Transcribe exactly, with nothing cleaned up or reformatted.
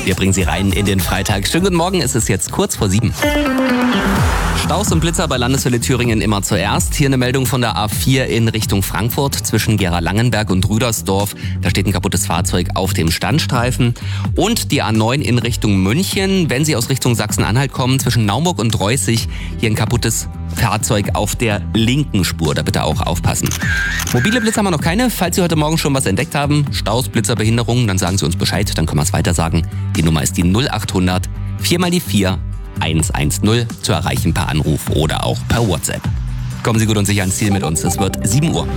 Wir bringen Sie rein in den Freitag. Schönen guten Morgen, es ist jetzt kurz vor sieben. Staus und Blitzer bei Landeswelle Thüringen immer zuerst. Hier eine Meldung von der A vier in Richtung Frankfurt zwischen Gera-Langenberg und Rüdersdorf. Da steht ein kaputtes Fahrzeug auf dem Standstreifen. Und die A neun in Richtung München, wenn Sie aus Richtung Sachsen-Anhalt kommen, zwischen Naumburg und Dreußig, hier ein kaputtes Fahrzeug auf der linken Spur. Da bitte auch aufpassen. Mobile Blitzer haben wir noch keine. Falls Sie heute Morgen schon was entdeckt haben, Staus, Blitzer, Behinderungen, dann sagen Sie uns Bescheid, dann können wir es weiter sagen. Die Nummer ist die null acht hundert vier mal die vier eins eins null, zu erreichen per Anruf oder auch per WhatsApp. Kommen Sie gut und sicher ans Ziel mit uns. Es wird sieben Uhr.